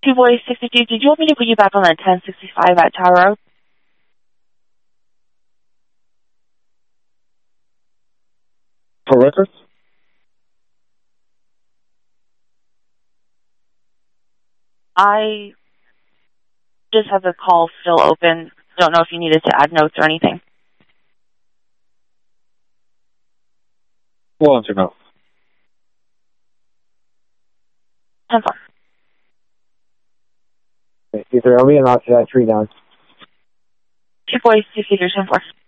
2 Boys 62, did you want me to put you back on the 1065 at Tower Road? For records? I just have the call still open. Don't know if you needed to add notes or anything. We'll answer now. 10-4. Okay, Caesar, I'll be in off that tree down. 2 Boys 63, 10-4.